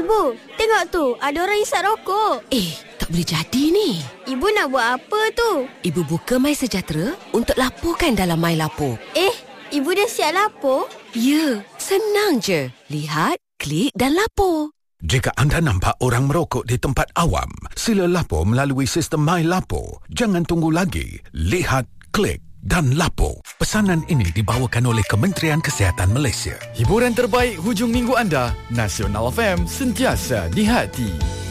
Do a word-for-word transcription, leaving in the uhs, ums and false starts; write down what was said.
Ibu, tengok tu, ada orang isap rokok. Eh, tak boleh jadi ni. Ibu nak buat apa tu? Ibu buka MySejahtera untuk laporkan dalam MyLapor. Eh, ibu dah siap lapor? Ya, senang je. Lihat, klik dan lapor. Jika anda nampak orang merokok di tempat awam, sila lapor melalui sistem MyLapor. Jangan tunggu lagi. Lihat, klik dan lapor. Pesanan ini dibawakan oleh Kementerian Kesihatan Malaysia. Hiburan terbaik hujung minggu anda, Nasional F M sentiasa di hati.